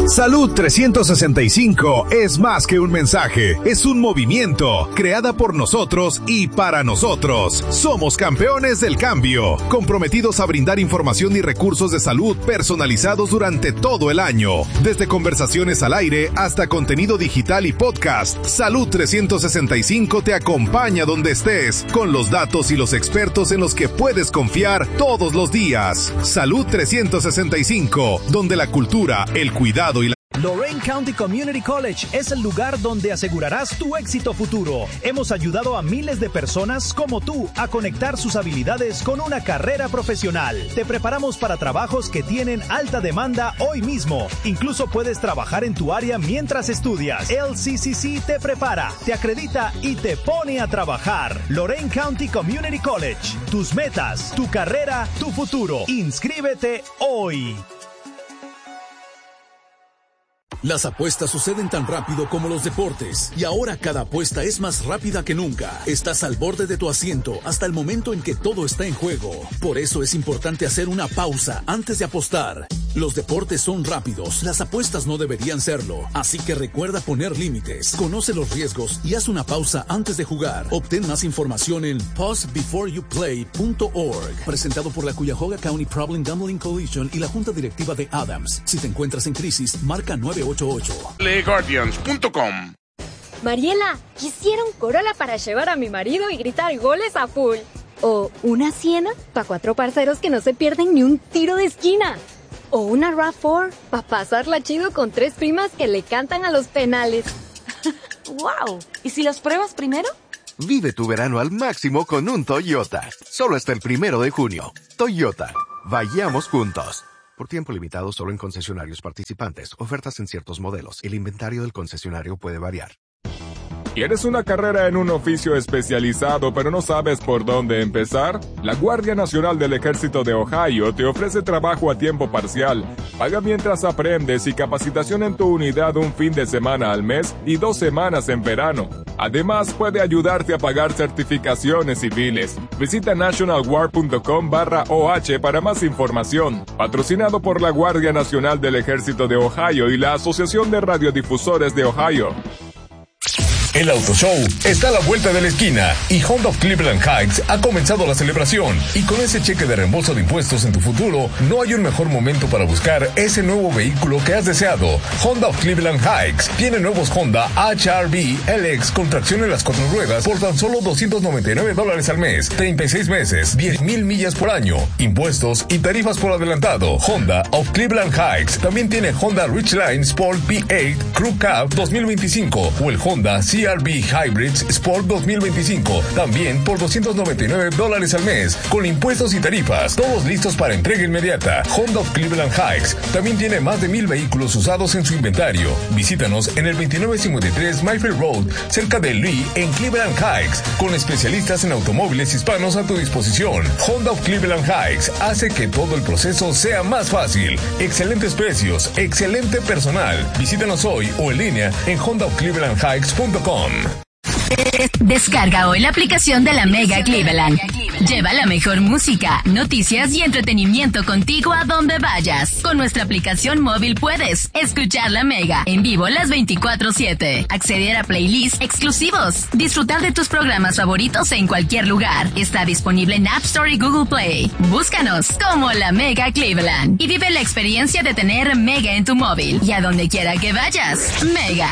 Salud 365 es más que un mensaje, es un movimiento, creada por nosotros y para nosotros. Somos campeones del cambio, comprometidos a brindar información y recursos de salud personalizados durante todo el año. Desde conversaciones al aire hasta contenido digital y podcast, Salud 365 te acompaña donde estés, con los datos y los expertos en los que puedes confiar todos los días. Salud 365, donde la cultura, el cuidado y la... Lorain County Community College es el lugar donde asegurarás tu éxito futuro. Hemos ayudado a miles de personas como tú a conectar sus habilidades con una carrera profesional. Te preparamos para trabajos que tienen alta demanda hoy mismo. Incluso puedes trabajar en tu área mientras estudias. LCCC te prepara, te acredita y te pone a trabajar. Lorain County Community College. Tus metas, tu carrera, tu futuro. Inscríbete hoy. Las apuestas suceden tan rápido como los deportes, y ahora cada apuesta es más rápida que nunca. Estás al borde de tu asiento hasta el momento en que todo está en juego. Por eso es importante hacer una pausa antes de apostar. Los deportes son rápidos, las apuestas no deberían serlo, así que recuerda poner límites, conoce los riesgos y haz una pausa antes de jugar. Obtén más información en pausebeforeyouplay.org, presentado por la Cuyahoga County Problem Gambling Coalition y la Junta Directiva de Adams. Si te encuentras en crisis, marca 988. LeGuardians.com. Mariela, quisiera un Corolla para llevar a mi marido y gritar goles a full. O una Siena para 4 parceros que no se pierden ni un tiro de esquina. O una RAV4 para pasarla chido con 3 primas que le cantan a los penales. ¡Wow! ¿Y si las pruebas primero? Vive tu verano al máximo con un Toyota. Solo hasta el 1 de junio. Toyota. Vayamos juntos. Por tiempo limitado solo en concesionarios participantes. Ofertas en ciertos modelos. El inventario del concesionario puede variar. ¿Quieres una carrera en un oficio especializado pero no sabes por dónde empezar? La Guardia Nacional del Ejército de Ohio te ofrece trabajo a tiempo parcial, paga mientras aprendes y capacitación en tu unidad un fin de semana al mes y 2 semanas en verano. Además, puede ayudarte a pagar certificaciones civiles. Visita nationalguard.com/OH para más información. Patrocinado por la Guardia Nacional del Ejército de Ohio y la Asociación de Radiodifusores de Ohio. El Auto Show está a la vuelta de la esquina y Honda of Cleveland Heights ha comenzado la celebración. Y con ese cheque de reembolso de impuestos en tu futuro, no hay un mejor momento para buscar ese nuevo vehículo que has deseado. Honda of Cleveland Heights tiene nuevos Honda HR-V LX con tracción en las 4 ruedas por tan solo $299 al mes, 36 meses, 10,000 millas por año, impuestos y tarifas por adelantado. Honda of Cleveland Heights también tiene Honda Ridgeline Sport P8 Crew Cab 2025 o el Honda CR-V Hybrids Sport 2025, también por $299 al mes, con impuestos y tarifas, todos listos para entrega inmediata. Honda of Cleveland Heights también tiene más de 1,000 vehículos usados en su inventario. Visítanos en el 2953 Mayfair Road, cerca de Lee, en Cleveland Heights, con especialistas en automóviles hispanos a tu disposición. Honda of Cleveland Heights hace que todo el proceso sea más fácil. Excelentes precios, excelente personal. Visítanos hoy o en línea en hondaofclevelandheights.com. Descarga hoy la aplicación de la Mega Cleveland. Lleva la mejor música, noticias y entretenimiento contigo a donde vayas. Con nuestra aplicación móvil puedes escuchar la Mega en vivo las 24/7, acceder a playlists exclusivos, disfrutar de tus programas favoritos en cualquier lugar. Está disponible en App Store y Google Play. Búscanos como la Mega Cleveland y vive la experiencia de tener Mega en tu móvil y a donde quiera que vayas. Mega.